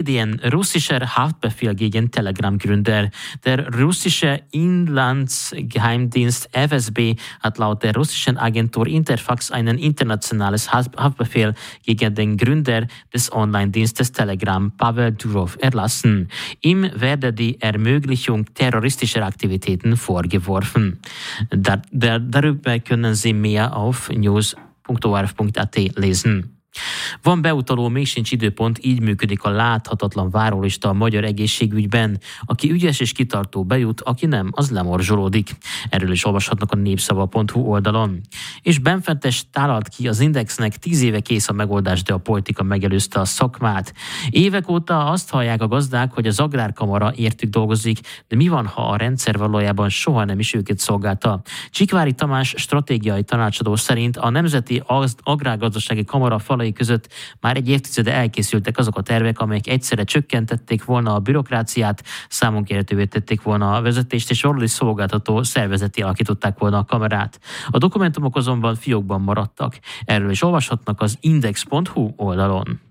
den russischer Haftbefehl gegen Telegram-Gründer. Der russische Inlandsgeheimdienst FSB hat laut der russischen Agentur Interfax einen internationales Haftbefehl gegen den Gründer des Online-Dienstes Telegram, Pavel Durov, erlassen. Ihm werde die Ermöglichung terroristischer Aktivitäten vorgeworfen. Darüber können Sie mehr auf news.orf.at lesen. Van beutaló, még sincs időpont, így működik a láthatatlan várólista a magyar egészségügyben. Aki ügyes és kitartó bejut, aki nem, az lemorzsolódik. Erről is olvashatnak a népszava.hu oldalon. És benfentes tálalt ki az Indexnek, 10 éve kész a megoldás, de a politika megelőzte a szakmát. Évek óta azt hallják a gazdák, hogy az Agrárkamara értük dolgozik, de mi van, ha a rendszer valójában soha nem is őket szolgálta? Csikvári Tamás stratégiai tanácsadó szerint a Nemzeti Agrárgazdasági Kamara falai között már egy évtizede elkészültek azok a tervek, amelyek egyszerre csökkentették volna a bürokráciát, számon kérhetővé tették volna a vezetést, és valódi szolgáltató szervezeti alakították volna a kamerát. A dokumentumok azonban fiókban maradtak. Erről is olvashatnak az index.hu oldalon.